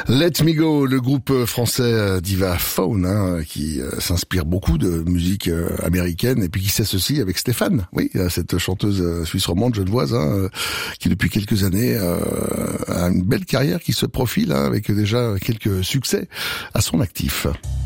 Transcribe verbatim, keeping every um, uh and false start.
Let Me Go, le groupe français Diva Phone, hein, qui euh, s'inspire beaucoup de musique euh, américaine et puis qui s'associe avec Stéphane, oui, cette chanteuse euh, suisse romande genevoise, hein, euh, qui depuis quelques années euh, a une belle carrière qui se profile, hein, avec déjà quelques succès à son actif.